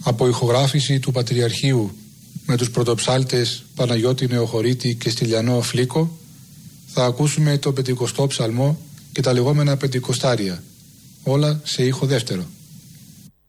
Από ηχογράφηση του Πατριαρχείου με τους πρωτοψάλτες Παναγιώτη Νεοχωρίτη και Στυλιανό Φλίκο θα ακούσουμε τον 50ο ψαλμό και τα λεγόμενα πεντηκοστάρια, όλα σε ήχο δεύτερο.